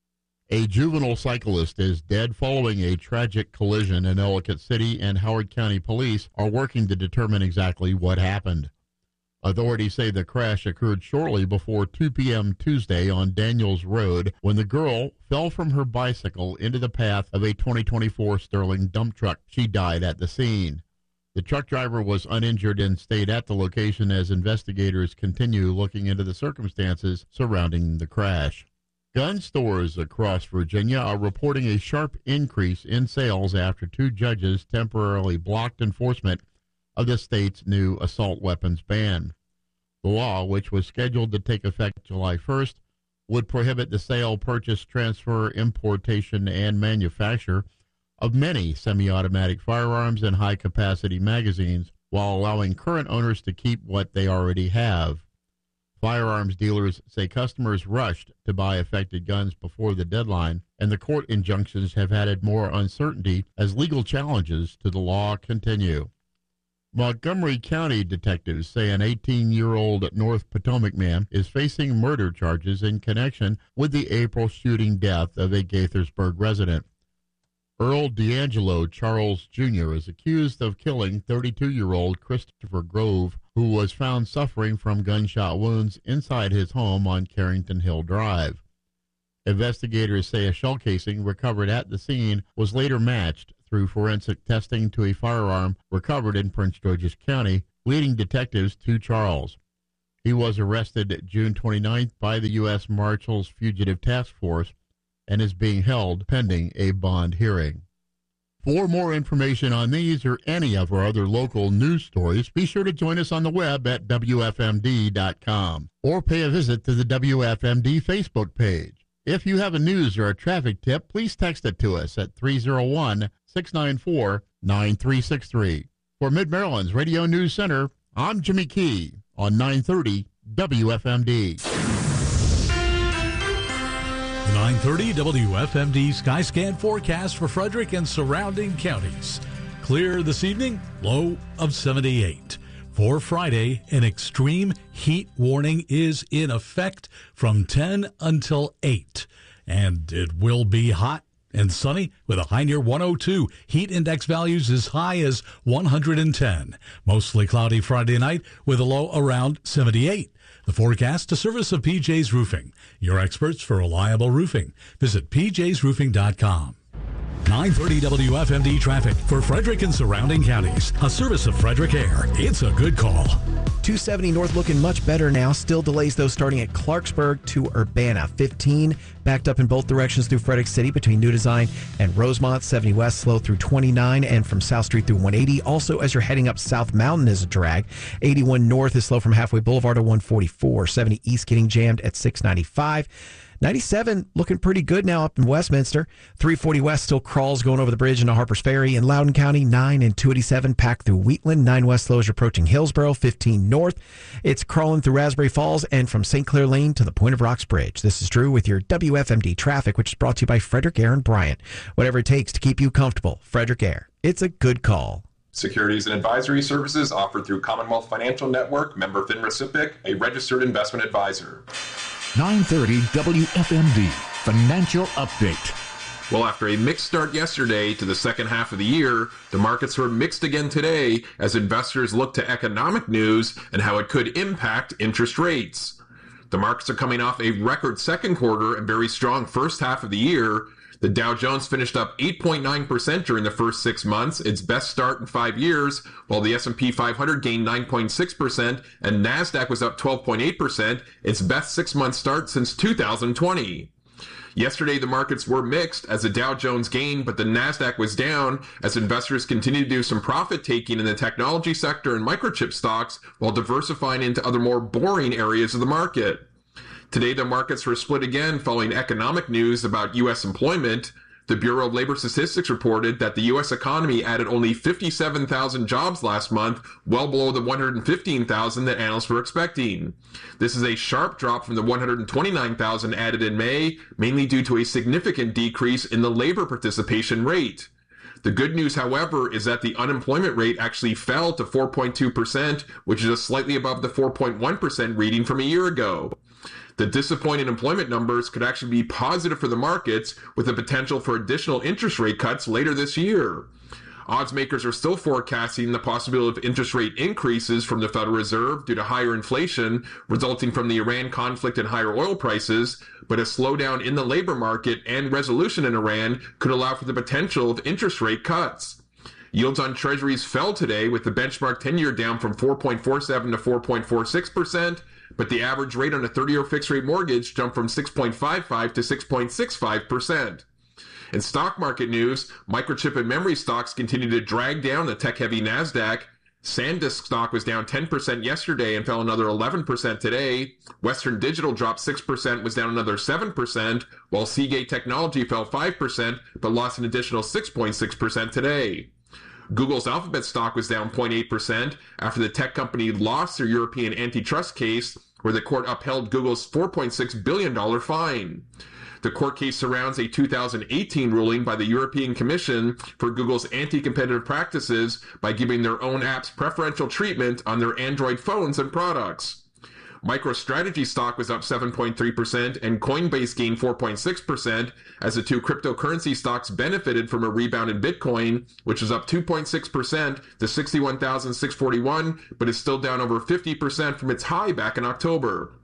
A juvenile cyclist is dead following a tragic collision in Ellicott City, and Howard County Police are working to determine exactly what happened. Authorities say the crash occurred shortly before two p.m. Tuesday on Daniels Road when the girl fell from her bicycle into the path of a twenty twenty-four Sterling dump truck. She died at the scene. The truck driver was uninjured and stayed at the location as investigators continue looking into the circumstances surrounding the crash. Gun stores across Virginia are reporting a sharp increase in sales after two judges temporarily blocked enforcement of the state's new assault weapons ban. The law, which was scheduled to take effect July first, would prohibit the sale, purchase, transfer, importation, and manufacture of many semi-automatic firearms and high-capacity magazines, while allowing current owners to keep what they already have. Firearms dealers say customers rushed to buy affected guns before the deadline, and the court injunctions have added more uncertainty as legal challenges to the law continue. Montgomery County detectives say an eighteen-year-old North Potomac man is facing murder charges in connection with the April shooting death of a Gaithersburg resident. Earl D'Angelo Charles Junior is accused of killing thirty-two-year-old Christopher Grove, who was found suffering from gunshot wounds inside his home on Carrington Hill Drive. Investigators say a shell casing recovered at the scene was later matched through forensic testing to a firearm recovered in Prince George's County, leading detectives to Charles. He was arrested June twenty-ninth by the U S Marshals Fugitive Task Force and is being held pending a bond hearing. For more information on these or any of our other local news stories, be sure to join us on the web at W F M D dot com or pay a visit to the W F M D Facebook page. If you have a news or a traffic tip, please text it to us at three oh one, six nine four, nine three six three. For Mid-Maryland's Radio News Center, I'm Jimmy Key on nine thirty W F M D. The nine thirty W F M D Skyscan forecast for Frederick and surrounding counties. Clear this evening, low of seventy-eight. For Friday, an extreme heat warning is in effect from ten until eight. And it will be hot and sunny with a high near one oh two. Heat index values as high as one hundred ten. Mostly cloudy Friday night with a low around seventy-eight. The forecast, a service of P J's Roofing, your experts for reliable roofing. Visit P Js roofing dot com. nine thirty W F M D traffic for Frederick and surrounding counties. A service of Frederick Air. It's a good call. two seventy north looking much better now. Still delays, though, starting at Clarksburg to Urbana. fifteen backed up in both directions through Frederick City between New Design and Rosemont. seventy west slow through twenty-nine and from South Street through one eighty. Also, as you're heading up South Mountain is a drag. eighty-one north is slow from Halfway Boulevard to one forty-four. seventy east getting jammed at six ninety-five. ninety-seven looking pretty good now up in Westminster. three forty west still crawls going over the bridge into Harpers Ferry. In Loudoun County, nine and two eighty-seven packed through Wheatland. nine west slow as you're approaching Hillsborough. fifteen north. It's crawling through Raspberry Falls and from Saint Clair Lane to the Point of Rocks Bridge. This is Drew with your W F M D traffic, which is brought to you by Frederick Air and Bryant. Whatever it takes to keep you comfortable. Frederick Air. It's a good call. Securities and advisory services offered through Commonwealth Financial Network, member FINRA SIPC, a registered investment advisor. nine thirty W F M D Financial Update. Well, after a mixed start yesterday to the second half of the year, the markets were mixed again today as investors look to economic news and how it could impact interest rates. The markets are coming off a record second quarter and very strong first half of the year. The Dow Jones finished up eight point nine percent during the first six months, its best start in five years, while the S and P five hundred gained nine point six percent and NASDAQ was up twelve point eight percent, its best six-month start since two thousand twenty. Yesterday, the markets were mixed as the Dow Jones gained, but the Nasdaq was down as investors continued to do some profit taking in the technology sector and microchip stocks while diversifying into other more boring areas of the market. Today, the markets were split again following economic news about U S employment. The Bureau of Labor Statistics reported that the U S economy added only fifty-seven thousand jobs last month, well below the one hundred fifteen thousand that analysts were expecting. This is a sharp drop from the one hundred twenty-nine thousand added in May, mainly due to a significant decrease in the labor participation rate. The good news, however, is that the unemployment rate actually fell to four point two percent, which is just slightly above the four point one percent reading from a year ago. The disappointing employment numbers could actually be positive for the markets, with the potential for additional interest rate cuts later this year. Odds makers are still forecasting the possibility of interest rate increases from the Federal Reserve due to higher inflation resulting from the Iran conflict and higher oil prices, but a slowdown in the labor market and resolution in Iran could allow for the potential of interest rate cuts. Yields on treasuries fell today, with the benchmark ten-year down from four point four seven to four point four six percent, but the average rate on a thirty-year fixed-rate mortgage jumped from six point five five to six point six five percent. In stock market news, microchip and memory stocks continue to drag down the tech-heavy Nasdaq. SanDisk stock was down ten percent yesterday and fell another eleven percent today. Western Digital dropped six percent, was down another seven percent, while Seagate Technology fell five percent, but lost an additional six point six percent today. Google's Alphabet stock was down zero point eight percent after the tech company lost their European antitrust case, where the court upheld Google's four point six billion dollars fine. The court case surrounds a two thousand eighteen ruling by the European Commission for Google's anti-competitive practices by giving their own apps preferential treatment on their Android phones and products. MicroStrategy stock was up seven point three percent and Coinbase gained four point six percent as the two cryptocurrency stocks benefited from a rebound in Bitcoin, which was up two point six percent to sixty-one thousand six hundred forty-one, but is still down over fifty percent from its high back in October.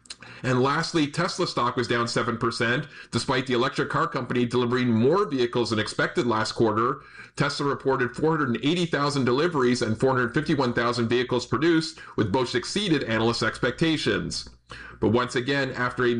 And lastly, Tesla stock was down seven percent, despite the electric car company delivering more vehicles than expected last quarter. Tesla reported four hundred eighty thousand deliveries and four hundred fifty-one thousand vehicles produced, which both exceeded analysts' expectations. But once again, after a